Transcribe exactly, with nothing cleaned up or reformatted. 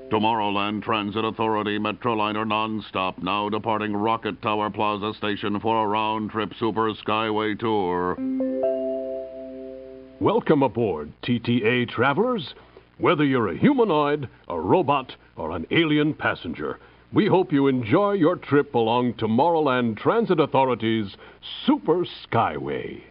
Tomorrowland Transit Authority Metroliner nonstop, now departing Rocket Tower Plaza Station for a round-trip Super Skyway tour. Welcome aboard, T T A travelers. Whether you're a humanoid, a robot, or an alien passenger, we hope you enjoy your trip along Tomorrowland Transit Authority's Super Skyway.